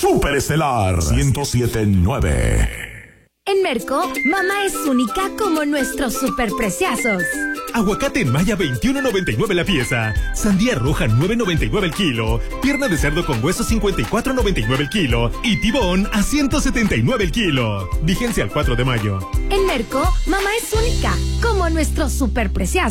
Super Estelar 107.9. En Merco, mamá es única como nuestros superpreciazos. Aguacate en Maya 21.99 la pieza. Sandía roja 9.99 el kilo. Pierna de cerdo con hueso 54.99 el kilo. Y tibón a 179 el kilo. Vigencia al 4 de mayo. En Merco, mamá es única como nuestros superpreciazos.